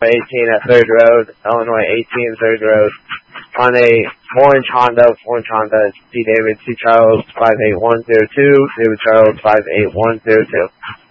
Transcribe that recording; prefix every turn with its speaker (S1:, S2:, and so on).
S1: 18 at 3rd Road, Illinois 18, 3rd Road, on a orange Honda, C. David, C. Charles 58102, David Charles 58102.